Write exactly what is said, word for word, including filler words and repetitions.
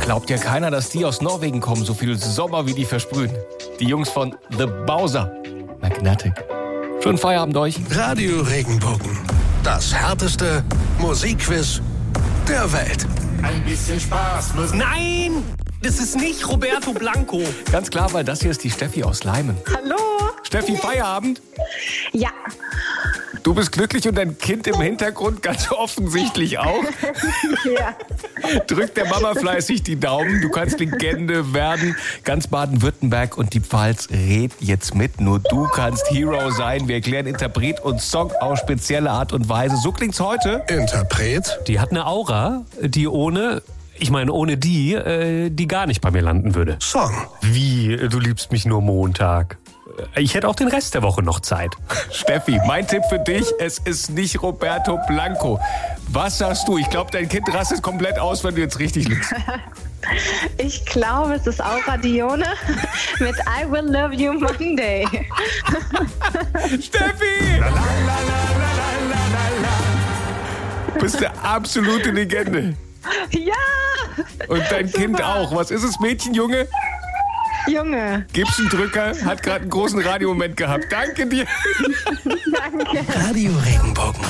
Glaubt ja keiner, dass die aus Norwegen kommen, so viel Sommer wie die versprühen. Die Jungs von The Bowser. Magnetic. Schönen Feierabend euch. Radio Regenbogen. Das härteste Musikquiz der Welt. Ein bisschen Spaß muss... Nein! Das ist nicht Roberto Blanco. Ganz klar, weil das hier ist die Steffi aus Leimen. Hallo? Steffi, Feierabend? Ja. Du bist glücklich und dein Kind im Hintergrund ganz offensichtlich auch. Ja. Drück der Mama fleißig die Daumen. Du kannst Legende werden. Ganz Baden-Württemberg und die Pfalz redet jetzt mit. Nur du kannst Hero sein. Wir erklären Interpret und Song auf spezielle Art und Weise. So klingt's heute. Interpret? Die hat eine Aura, die ohne, ich meine ohne die, äh, die gar nicht bei mir landen würde. Song. Wie, du liebst mich nur Montag? Ich hätte auch den Rest der Woche noch Zeit. Steffi, mein Tipp für dich, es ist nicht Roberto Blanco. Was sagst du? Ich glaube, dein Kind rastet komplett aus, wenn du jetzt richtig liegst. Ich glaube, es ist Aura Dione mit I Will Love You Monday. Steffi! La, la, la, la, la, la, la. Du bist eine absolute Legende. Ja! Und dein Super. Kind auch. Was ist es, Mädchen, Junge? Junge. Gib's einen Drücker, hat gerade einen großen Radiomoment gehabt. Danke dir. Danke. Radio Regenbogen.